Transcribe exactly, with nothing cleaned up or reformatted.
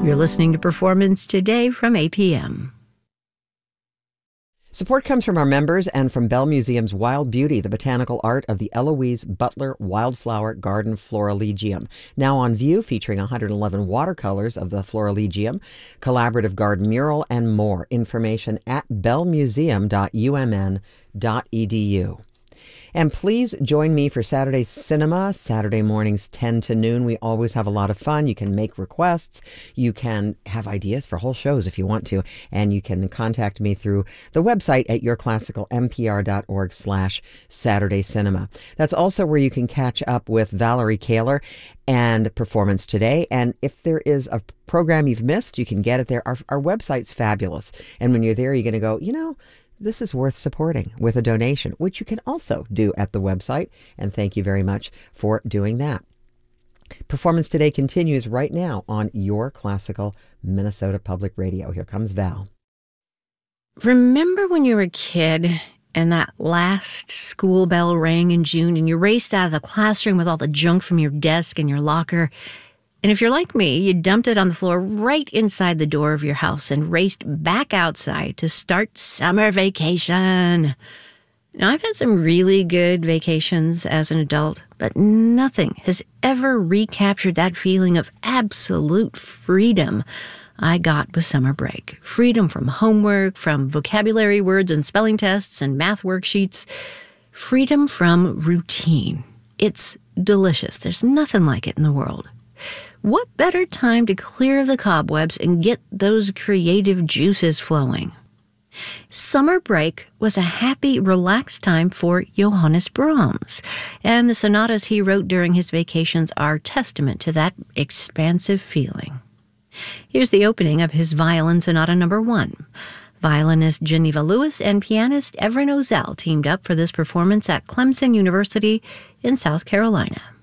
You're listening to Performance Today from A P M. Support comes from our members and from Bell Museum's Wild Beauty, the botanical art of the Eloise Butler Wildflower Garden Florilegium. Now on view, featuring one hundred eleven watercolors of the Florilegium, collaborative garden mural, and more. Information at bell museum dot u m n dot e d u. And please join me for Saturday Cinema, Saturday mornings ten to noon. We always have a lot of fun. You can make requests. You can have ideas for whole shows if you want to. And you can contact me through the website at your classical m p r dot org slash Saturday Cinema. That's also where you can catch up with Valerie Kaler and Performance Today. And if there is a program you've missed, you can get it there. Our, our website's fabulous. And when you're there, you're going to go, you know, this is worth supporting with a donation, which you can also do at the website. And thank you very much for doing that. Performance Today continues right now on Your Classical Minnesota Public Radio. Here comes Val. Remember when you were a kid and that last school bell rang in June and you raced out of the classroom with all the junk from your desk and your locker? And if you're like me, you dumped it on the floor right inside the door of your house and raced back outside to start summer vacation. Now, I've had some really good vacations as an adult, but nothing has ever recaptured that feeling of absolute freedom I got with summer break. Freedom from homework, from vocabulary words and spelling tests and math worksheets. Freedom from routine. It's delicious. There's nothing like it in the world. What better time to clear the cobwebs and get those creative juices flowing? Summer break was a happy, relaxed time for Johannes Brahms, and the sonatas he wrote during his vacations are testament to that expansive feeling. Here's the opening of his Violin Sonata Number One. Violinist Geneva Lewis and pianist Evren Ozell teamed up for this performance at Clemson University in South Carolina.